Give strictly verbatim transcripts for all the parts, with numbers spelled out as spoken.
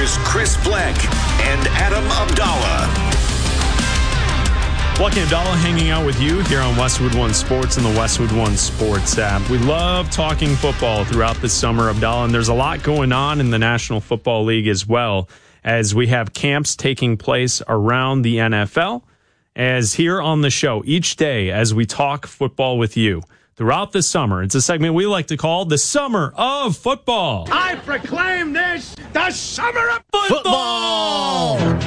Here's Chris Black and Adam Abdallah. Black and Abdallah hanging out with you here on Westwood One Sports and the Westwood One Sports app. We love talking football throughout the summer, Abdallah, and there's a lot going on in the National Football League as well, as we have camps taking place around the N F L. As here on the show each day as we talk football with you throughout the summer. It's a segment we like to call the Summer of Football. I proclaim this the Summer of Football! What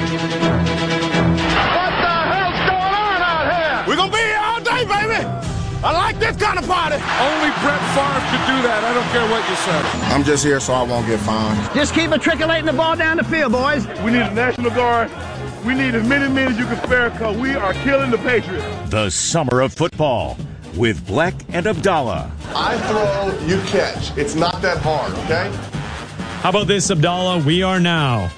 the hell's going on out here? We're going to be here all day, baby. I like this kind of party. Only Brett Favre could do that. I don't care what you say. I'm just here so I won't get fined. Just keep matriculating the ball down the field, boys. We need a National Guard. We need as many men as you can spare because we are killing the Patriots. The Summer of Football with Black and Abdallah. I throw, you catch. It's not that hard, okay? How about this, Abdallah? We are now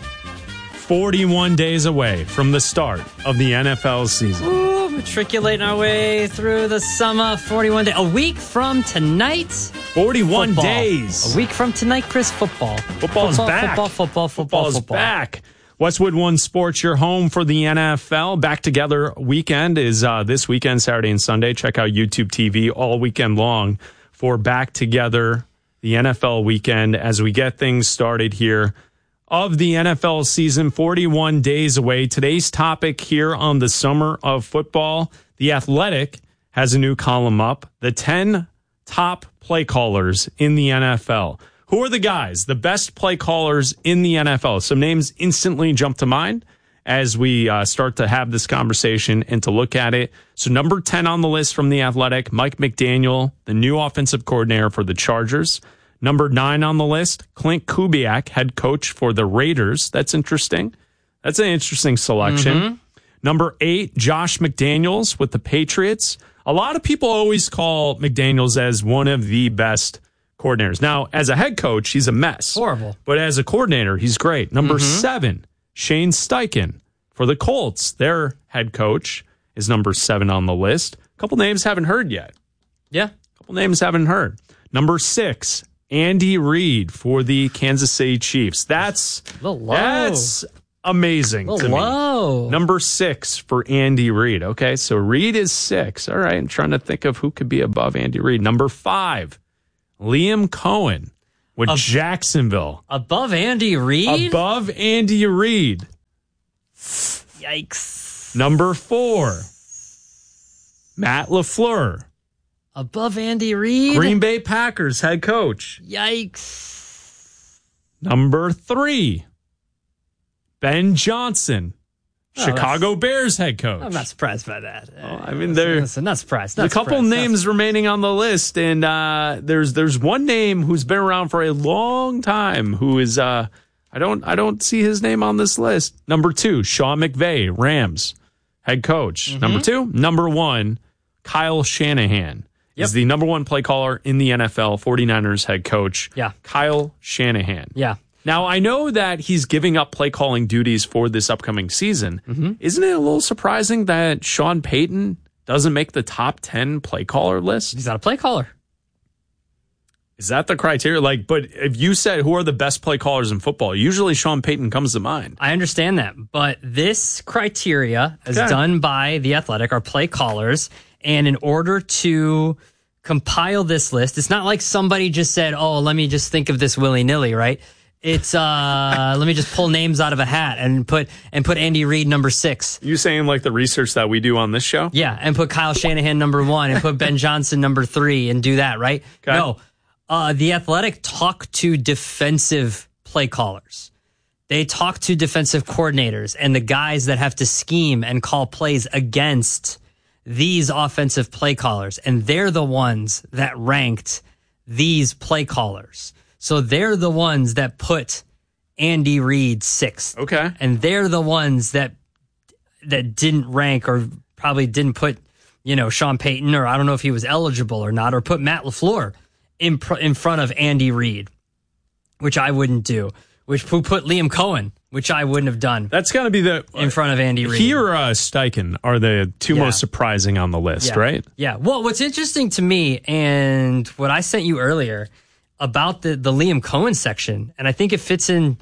forty-one days away from the start of the N F L season. Ooh, matriculating our way through the summer. forty-one days. A week from tonight. forty-one football. days. A week from tonight, Chris. Football. Football's football, back. Football, football, football, Football's football. back. Westwood One Sports, your home for the N F L. Back Together weekend is uh, this weekend, Saturday and Sunday. Check out YouTube T V all weekend long for Back Together, the N F L weekend, as we get things started here of the N F L season, forty-one days away. Today's topic here on the Summer of Football, The Athletic has a new column up, the ten top play callers in the N F L. Who are the guys, the best play callers in the N F L? Some names instantly jump to mind as we uh, start to have this conversation and to look at it. So number ten on the list from The Athletic, Mike McDaniel, the new offensive coordinator for the Chargers. Number nine on the list, Clint Kubiak, head coach for the Raiders. That's interesting. That's an interesting selection. Mm-hmm. Number eight, Josh McDaniels with the Patriots. A lot of people always call McDaniels as one of the best coordinators. Now, as a head coach, he's a mess. Horrible. But as a coordinator, he's great. Number mm-hmm. seven, Shane Steichen for the Colts. Their head coach is number seven on the list. A couple names haven't heard yet. Yeah. A couple names haven't heard. Number six, Andy Reid for the Kansas City Chiefs. That's, a little low. That's amazing a to low. me. Number six for Andy Reid. Okay, so Reid is six. All right, I'm trying to think of who could be above Andy Reid. Number five, Liam Cohen with Ab- Jacksonville. Above Andy Reid? Above Andy Reid. Yikes. Number four, Matt LaFleur. Above Andy Reid? Green Bay Packers head coach. Yikes. Number three, Ben Johnson. Oh, Chicago Bears head coach. I'm not surprised by that. Oh, I mean, there's not surprised. Not a couple surprised. names remaining on the list, and uh, there's there's one name who's been around for a long time who is uh, I don't I don't see his name on this list. Number two, Sean McVay, Rams head coach. Mm-hmm. Number two, number one, Kyle Shanahan yep. is the number one play caller in the N F L. 49ers head coach. Yeah, Kyle Shanahan. Yeah. Now, I know that he's giving up play calling duties for this upcoming season. Mm-hmm. Isn't it a little surprising that Sean Payton doesn't make the top ten play caller list? He's not a play caller. Is that the criteria? Like, but if you said who are the best play callers in football, usually Sean Payton comes to mind. I understand that, but this criteria is okay. done by The Athletic, our play callers, and in order to compile this list, it's not like somebody just said, oh, let me just think of this willy-nilly, right? It's uh let me just pull names out of a hat and put and put Andy Reid number six. You saying like the research that we do on this show? Yeah, and put Kyle Shanahan number one and put Ben Johnson number three and do that, right? Okay. No. Uh the Athletic talk to defensive play callers. They talk to defensive coordinators and the guys that have to scheme and call plays against these offensive play callers. And they're the ones that ranked these play callers. So they're the ones that put Andy Reid sixth. Okay. And they're the ones that that didn't rank or probably didn't put, you know, Sean Payton, or I don't know if he was eligible or not, or put Matt LaFleur in pr- in front of Andy Reid, which I wouldn't do. Which who put Liam Cohen, which I wouldn't have done. That's got to be the in front of Andy Reid. He or uh, Steichen are the two yeah. most surprising on the list, yeah. right? Yeah. Well, what's interesting to me, and what I sent you earlier about the, the Liam Cohen section, and I think it fits in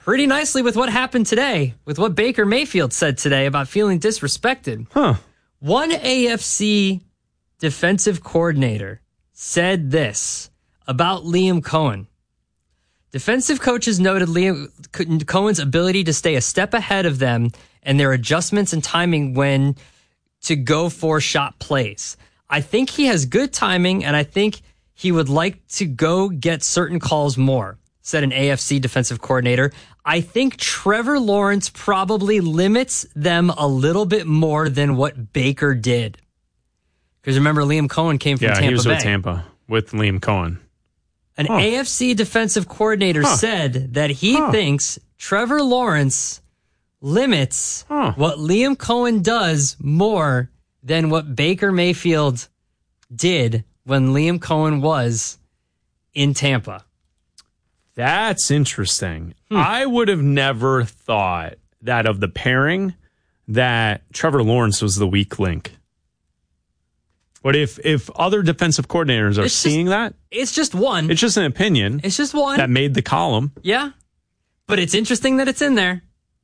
pretty nicely with what happened today, with what Baker Mayfield said today about feeling disrespected. Huh. One A F C defensive coordinator said this about Liam Cohen. Defensive coaches noted Liam Cohen's ability to stay a step ahead of them and their adjustments and timing when to go for shot plays. I think he has good timing, and I think he would like to go get certain calls more, said an A F C defensive coordinator. I think Trevor Lawrence probably limits them a little bit more than what Baker did. Because remember, Liam Cohen came from yeah, Tampa Bay. Yeah, he was Bay. with Tampa, with Liam Cohen. An huh. A F C defensive coordinator huh. said that he huh. thinks Trevor Lawrence limits huh. what Liam Cohen does more than what Baker Mayfield did when Liam Cohen was in Tampa. That's interesting. Hmm. I would have never thought that of the pairing that Trevor Lawrence was the weak link. But if if other defensive coordinators are it's seeing just, that, it's just one. It's just an opinion. It's just one that made the column. Yeah, but it's interesting that it's in there.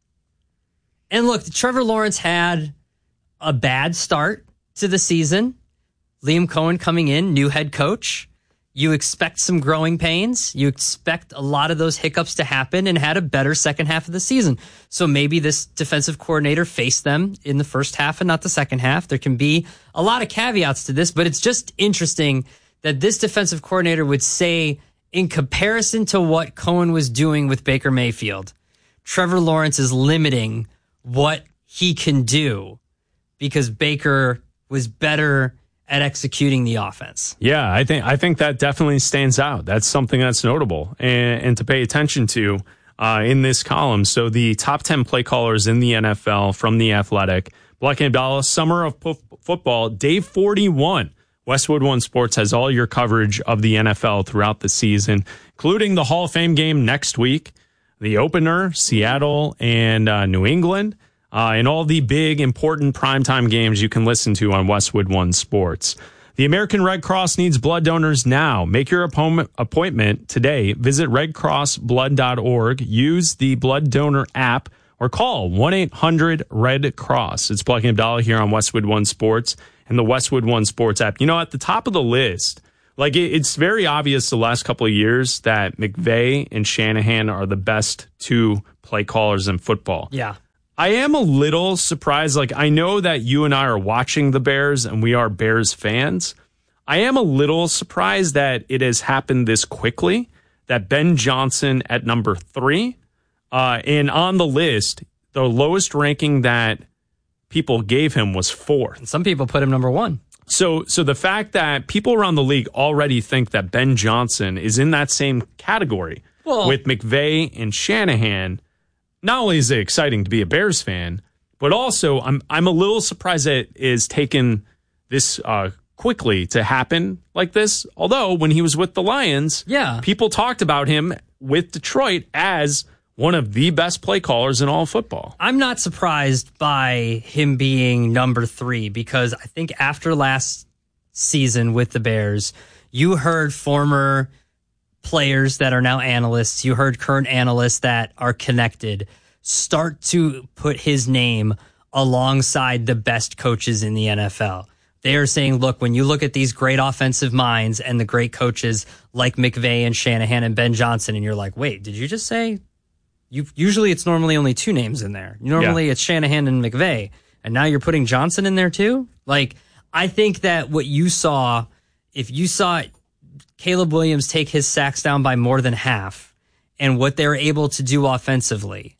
And look, Trevor Lawrence had a bad start to the season. Liam Cohen coming in, new head coach. You expect some growing pains. You expect a lot of those hiccups to happen, and had a better second half of the season. So maybe this defensive coordinator faced them in the first half and not the second half. There can be a lot of caveats to this, but it's just interesting that this defensive coordinator would say, in comparison to what Cohen was doing with Baker Mayfield, Trevor Lawrence is limiting what he can do because Baker was better at executing the offense. Yeah, I think I think that definitely stands out. That's something that's notable and, and to pay attention to uh, in this column. So the top ten play callers in the N F L from The Athletic. Black and Abdallah, Summer of P- Football, day forty-one. Westwood One Sports has all your coverage of the N F L throughout the season, including the Hall of Fame game next week, the opener, Seattle and uh, New England. Uh, and all the big, important primetime games you can listen to on Westwood One Sports. The American Red Cross needs blood donors now. Make your appointment today. Visit red cross blood dot org. Use the blood donor app or call one eight hundred red cross. It's Black and Abdallah here on Westwood One Sports and the Westwood One Sports app. You know, at the top of the list, like it, it's very obvious the last couple of years that McVay and Shanahan are the best two play callers in football. Yeah. I am a little surprised. Like, I know that you and I are watching the Bears and we are Bears fans. I am a little surprised that it has happened this quickly, that Ben Johnson at number three, uh, and on the list, the lowest ranking that people gave him was fourth. And some people put him number one. So, so the fact that people around the league already think that Ben Johnson is in that same category well, with McVay and Shanahan, not only is it exciting to be a Bears fan, but also I'm I'm a little surprised that it is taken this uh, quickly to happen like this. Although when he was with the Lions, yeah, people talked about him with Detroit as one of the best play callers in all football. I'm not surprised by him being number three because I think after last season with the Bears, you heard former players that are now analysts, you heard current analysts that are connected start to put his name alongside the best coaches in the N F L. They are saying, look, when you look at these great offensive minds and the great coaches like McVay and Shanahan and Ben Johnson, and you're like, wait, did you just say? You usually it's normally only two names in there. Normally yeah. it's Shanahan and McVay, and now you're putting Johnson in there too? Like, I think that what you saw, if you saw Caleb Williams take his sacks down by more than half and what they were able to do offensively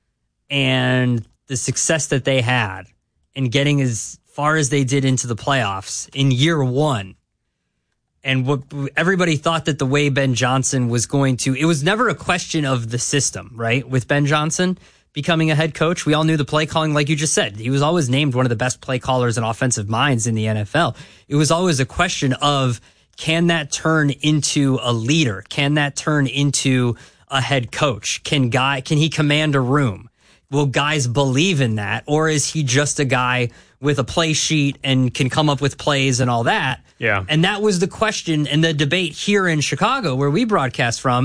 and the success that they had in getting as far as they did into the playoffs in year one. And what everybody thought that the way Ben Johnson was going to, it was never a question of the system, right? With Ben Johnson becoming a head coach, we all knew the play calling, like you just said. He was always named one of the best play callers and offensive minds in the N F L. It was always a question of, can that turn into a leader? Can that turn into a head coach? Can guy, can he command a room? Will guys believe in that? Or is he just a guy with a play sheet and can come up with plays and all that? Yeah. And that was the question and the debate here in Chicago, where we broadcast from.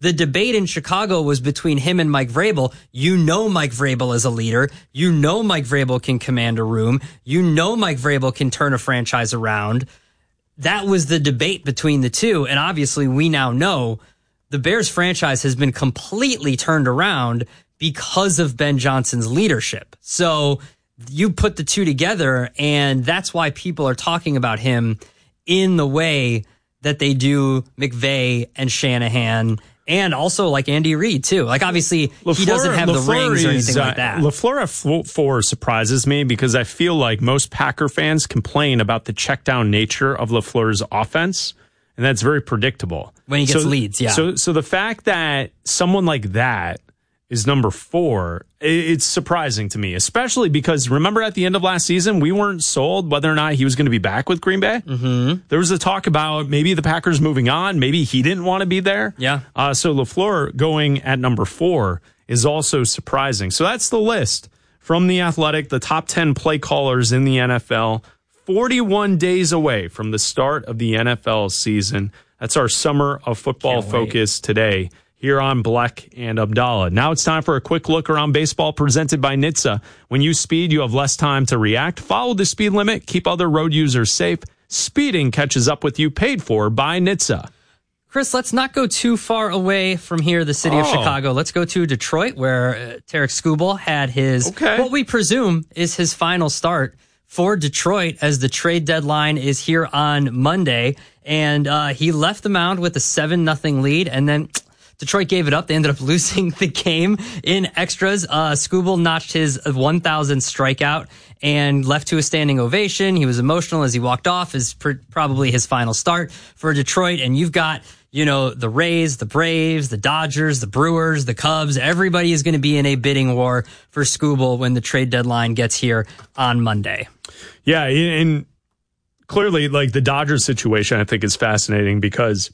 The debate in Chicago was between him and Mike Vrabel. You know Mike Vrabel is a leader. You know Mike Vrabel can command a room. You know Mike Vrabel can turn a franchise around. That was the debate between the two. And obviously we now know the Bears franchise has been completely turned around because of Ben Johnson's leadership. So you put the two together, and that's why people are talking about him in the way that they do McVay and Shanahan, and also like Andy Reid too. Like obviously LaFleur, he doesn't have LaFleur the rings or anything is, like that. Uh, LaFleur at four surprises me because I feel like most Packer fans complain about the check down nature of LaFleur's offense, and that's very predictable when he gets so, leads. Yeah. So, so the fact that someone like that is number four, it's surprising to me, especially because remember at the end of last season, we weren't sold whether or not he was going to be back with Green Bay. Mm-hmm. There was a talk about maybe the Packers moving on. Maybe he didn't want to be there. Yeah. Uh, so LaFleur going at number four is also surprising. So that's the list from The Athletic, the top ten play callers in the N F L, forty-one days away from the start of the N F L season. That's our summer of football focus today here on Black and Abdallah. Now it's time for a quick look around baseball presented by N H T S A. When you speed, you have less time to react. Follow the speed limit. Keep other road users safe. Speeding catches up with you. Paid for by N H T S A. Chris, let's not go too far away from here, the city oh. of Chicago. Let's go to Detroit, where uh, Tarek Skubal had his, okay. what we presume is his final start for Detroit as the trade deadline is here on Monday. And uh, he left the mound with a seven nothing lead, and then Detroit gave it up. They ended up losing the game in extras. Uh, Skubal notched his one thousandth strikeout and left to a standing ovation. He was emotional as he walked off. Is pr- probably his final start for Detroit. And you've got, you know, the Rays, the Braves, the Dodgers, the Brewers, the Cubs. Everybody is going to be in a bidding war for Skubal when the trade deadline gets here on Monday. Yeah, and clearly, like the Dodgers situation, I think is fascinating because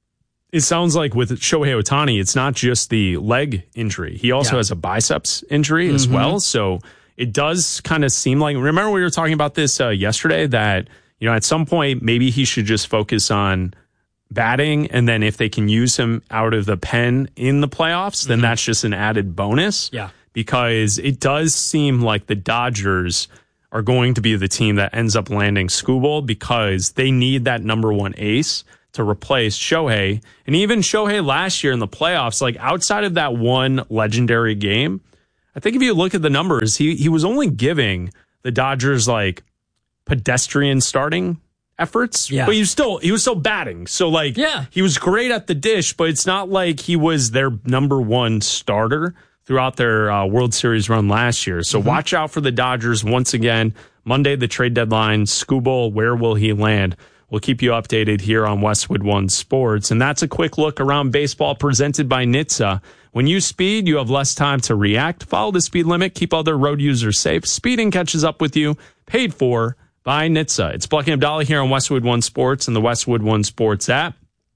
it sounds like with Shohei Ohtani, it's not just the leg injury. He also yeah. has a biceps injury as mm-hmm. well. So it does kind of seem like, remember we were talking about this uh, yesterday, that, you know, at some point, maybe he should just focus on batting. And then if they can use him out of the pen in the playoffs, mm-hmm. then that's just an added bonus. Yeah. Because it does seem like the Dodgers are going to be the team that ends up landing Skubal because they need that number one ace to replace Shohei. And even Shohei last year in the playoffs, like outside of that one legendary game, I think if you look at the numbers, he he was only giving the Dodgers like pedestrian starting efforts. Yeah. But he was still he was still batting. So like yeah. he was great at the dish, but it's not like he was their number one starter throughout their uh, World Series run last year. So mm-hmm. watch out for the Dodgers once again. Monday, the trade deadline. Skubal, where will he land? We'll keep you updated here on Westwood One Sports. And that's a quick look around baseball presented by N H T S A. When you speed, you have less time to react. Follow the speed limit. Keep other road users safe. Speeding catches up with you. Paid for by N H T S A. It's Black and Abdallah here on Westwood One Sports and the Westwood One Sports app.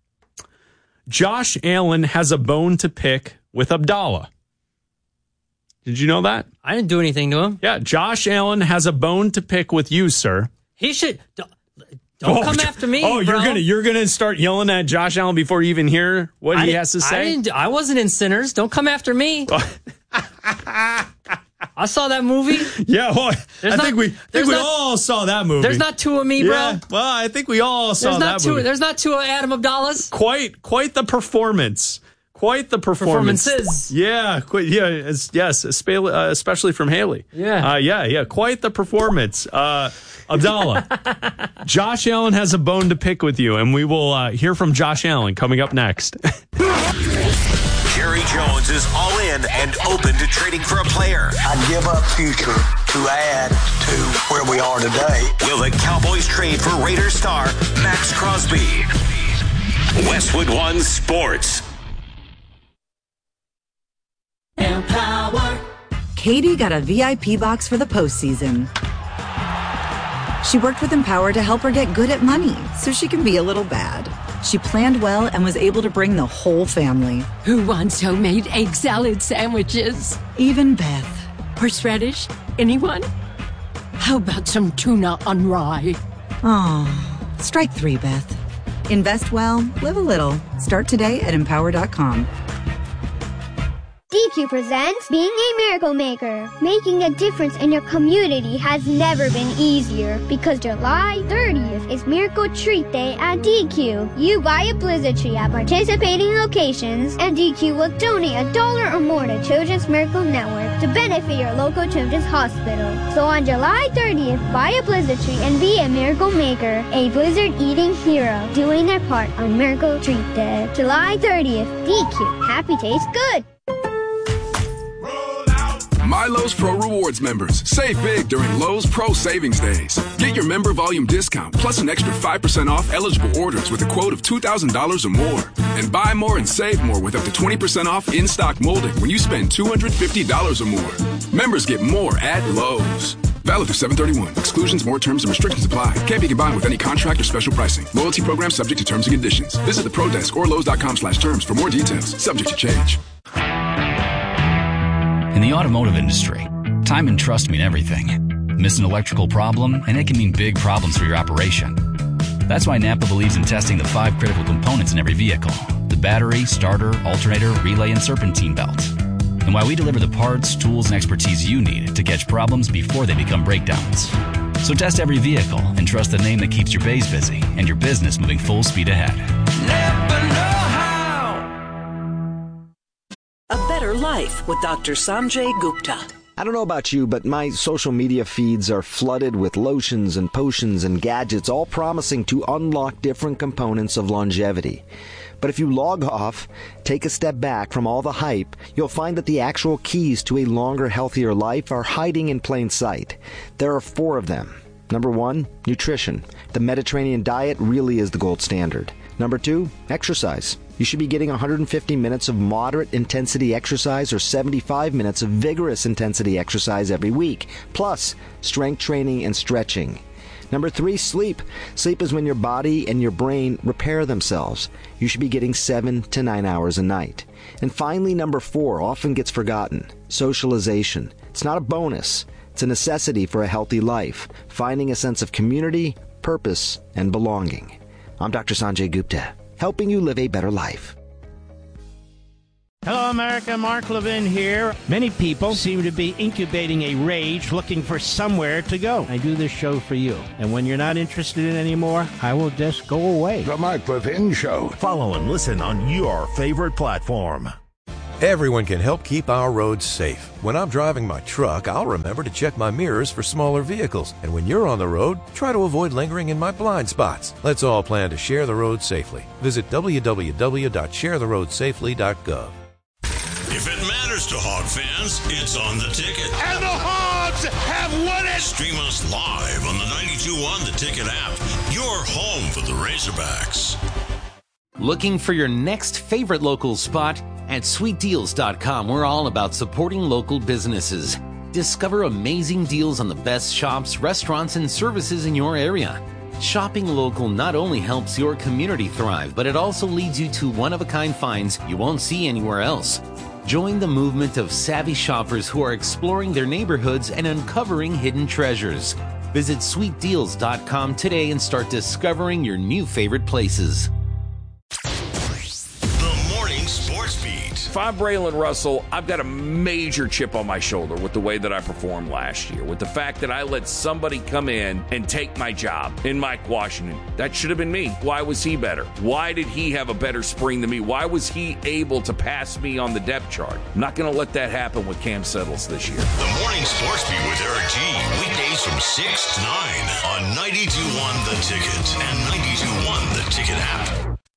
Josh Allen has a bone to pick with Abdallah. Did you know that? I didn't do anything to him. Yeah, Josh Allen has a bone to pick with you, sir. He should... Don't oh, come after me. Oh, bro. you're gonna you're gonna start yelling at Josh Allen before you even hear what I, he has to say. I didn't. I wasn't in Sinners. Don't come after me. I saw that movie. Yeah, well, I not, think we think we not, all saw that movie. There's not two of me, bro. Yeah, well, I think we all saw there's that not two, movie. There's not two Adam Abdallahs. Quite quite the performance. Quite the performance. Performances. Yeah, quite, yeah, it's, yes, especially from Haley. Yeah. Uh, yeah, yeah, quite the performance. Uh, Abdallah, Josh Allen has a bone to pick with you, and we will uh, hear from Josh Allen coming up next. Jerry Jones is all in and open to trading for a player. I'd give up future to add to where we are today. Will the Cowboys trade for Raiders star Max Crosby? Westwood One Sports. Empower. Katie got a V I P box for the postseason. She worked with Empower to help her get good at money so she can be a little bad. She planned well and was able to bring the whole family. Who wants homemade egg salad sandwiches? Even Beth. Horseradish? Anyone? How about some tuna on rye? Oh, strike three, Beth. Invest well, live a little. Start today at empower dot com. D Q presents Being a Miracle Maker. Making a difference in your community has never been easier because July thirtieth is Miracle Treat Day at D Q. You buy a Blizzard tree at participating locations and D Q will donate a dollar or more to Children's Miracle Network to benefit your local children's hospital. So on July thirtieth, buy a Blizzard tree and be a Miracle Maker, a Blizzard eating hero, doing their part on Miracle Treat Day. July thirtieth, D Q. Happy tastes good. My Lowe's Pro Rewards members, save big during Lowe's Pro Savings Days. Get your member volume discount plus an extra five percent off eligible orders with a quote of two thousand dollars or more. And buy more and save more with up to twenty percent off in-stock molding when you spend two hundred fifty dollars or more. Members get more at Lowe's. Valid through seven thirty-one. Exclusions, more terms, and restrictions apply. Can't be combined with any contract or special pricing. Loyalty program subject to terms and conditions. Visit the Pro Desk or Lowe's.com slash terms for more details. Subject to change. In the automotive industry, time and trust mean everything. Miss an electrical problem, and it can mean big problems for your operation. That's why Napa believes in testing the five critical components in every vehicle: the battery, starter, alternator, relay, and serpentine belt. And why we deliver the parts, tools, and expertise you need to catch problems before they become breakdowns. So test every vehicle and trust the name that keeps your bays busy and your business moving full speed ahead. Napa know-how. A Better Life with Doctor Sanjay Gupta. I don't know about you, but my social media feeds are flooded with lotions and potions and gadgets, all promising to unlock different components of longevity. But if you log off, take a step back from all the hype, you'll find that the actual keys to a longer, healthier life are hiding in plain sight. There are four of them. Number one, nutrition. The Mediterranean diet really is the gold standard. Number two, exercise. You should be getting one hundred fifty minutes of moderate intensity exercise or seventy-five minutes of vigorous intensity exercise every week, plus strength training and stretching. Number three, sleep. Sleep is when your body and your brain repair themselves. You should be getting seven to nine hours a night. And finally, number four, often gets forgotten, socialization. It's not a bonus. It's a necessity for a healthy life, finding a sense of community, purpose, and belonging. I'm Doctor Sanjay Gupta, helping you live a better life. Hello, America. Mark Levin here. Many people seem to be incubating a rage looking for somewhere to go. I do this show for you. And when you're not interested in it anymore, I will just go away. The Mark Levin Show. Follow and listen on your favorite platform. Everyone can help keep our roads safe. When I'm driving my truck, I'll remember to check my mirrors for smaller vehicles. And when you're on the road, try to avoid lingering in my blind spots. Let's all plan to share the road safely. Visit w w w dot share the road safely dot gov. If it matters to Hog fans, it's on the ticket. And the Hogs have won it! Stream us live on the ninety-two point one The Ticket app. Your home for the Razorbacks. Looking for your next favorite local spot? At sweet deals dot com, we're all about supporting local businesses. Discover amazing deals on the best shops, restaurants, and services in your area. Shopping local not only helps your community thrive, but it also leads you to one-of-a-kind finds you won't see anywhere else. Join the movement of savvy shoppers who are exploring their neighborhoods and uncovering hidden treasures. Visit sweet deals dot com today and start discovering your new favorite places. If I'm Braylon Russell, I've got a major chip on my shoulder with the way that I performed last year, with the fact that I let somebody come in and take my job in Mike Washington. That should have been me. Why was he better? Why did he have a better spring than me? Why was he able to pass me on the depth chart? I'm not going to let that happen with Cam Settles this year. The Morning Sports Beat with Eric G. Weekdays from six to nine on ninety-two point one The Ticket and ninety-two point one The Ticket app.